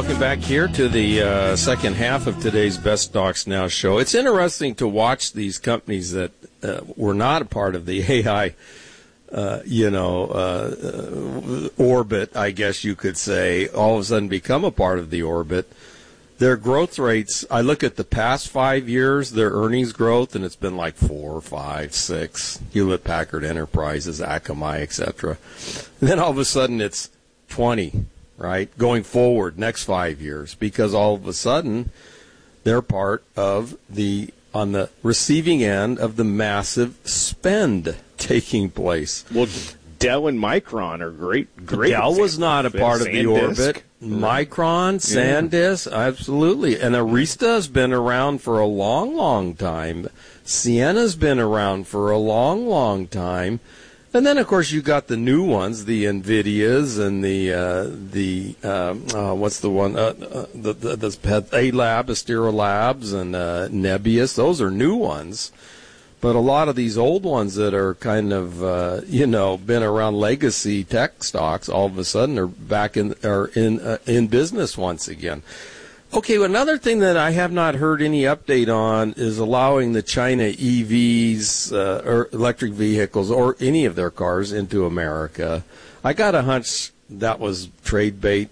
welcome back here to the second half of today's Best Stocks Now show. It's interesting to watch these companies that were not a part of the AI, orbit, I guess you could say, all of a sudden become a part of the orbit. Their growth rates, I look at the past 5 years, their earnings growth, and it's been like 4, 5, 6, Hewlett-Packard Enterprises, Akamai, etc. And then all of a sudden it's 20. Right, going forward next 5 years, because all of a sudden they're part of on the receiving end of the massive spend taking place. Well, Dell and Micron are great. Dell was not a part of the orbit. Micron, SanDisk, absolutely. And Arista has been around for a long, long time. Ciena's been around for a long, long time. And then, of course, you got the new ones, the NVIDIAs and what's the one? The A-Lab, Astera Labs, and Nebius. Those are new ones. But a lot of these old ones that are kind of, been around legacy tech stocks, all of a sudden are back in business once again. Okay, well, another thing that I have not heard any update on is allowing the China EVs, or electric vehicles, or any of their cars into America. I got a hunch that was trade bait.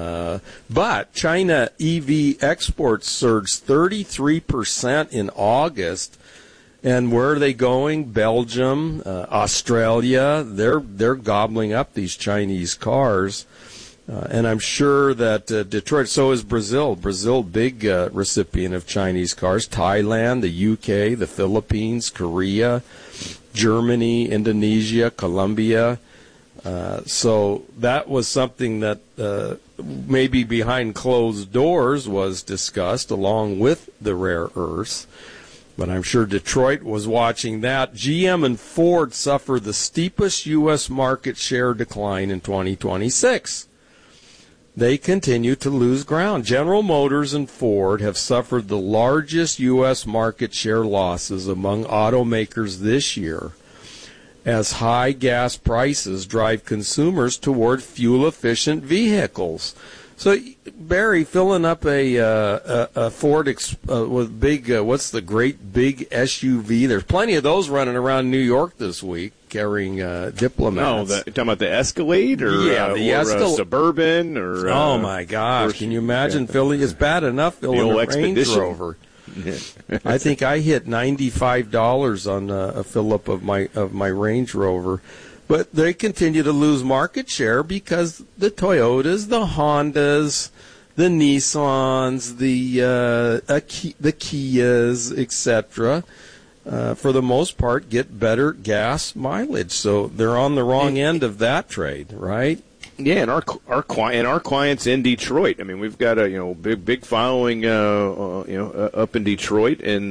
But China EV exports surged 33% in August. And where are they going? Belgium, Australia. They're gobbling up these Chinese cars. And I'm sure that Detroit, so is Brazil. Brazil, big recipient of Chinese cars. Thailand, the UK, the Philippines, Korea, Germany, Indonesia, Colombia. So that was something that maybe behind closed doors was discussed along with the rare earths. But I'm sure Detroit was watching that. GM and Ford suffer the steepest U.S. market share decline in 2026. They continue to lose ground. General Motors and Ford have suffered the largest U.S. market share losses among automakers this year as high gas prices drive consumers toward fuel-efficient vehicles. So, Barry, filling up a Ford with big, what's the great big SUV? There's plenty of those running around New York this week carrying diplomats. You're talking about the Escalade or, Suburban? Or oh, my gosh. Can you imagine filling? It's bad enough filling a Range Rover. I think I hit $95 on a fill-up of my Range Rover. But they continue to lose market share because the Toyotas, the Hondas, the Nissans, the Kias, etc., for the most part, get better gas mileage. So they're on the wrong end of that trade, right? Yeah, and our clients in Detroit. I mean, we've got a big following up in Detroit, and